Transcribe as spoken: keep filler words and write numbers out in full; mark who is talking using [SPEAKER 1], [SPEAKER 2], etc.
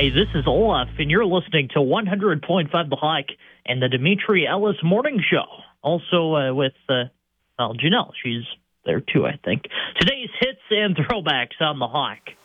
[SPEAKER 1] Hi, this is Olaf, and you're listening to one hundred point five The Hike and the Dimitri Ellis Morning Show. Also uh, with, uh, well, Janelle. She's there, too, I think. Today's hits and throwbacks on The Hike.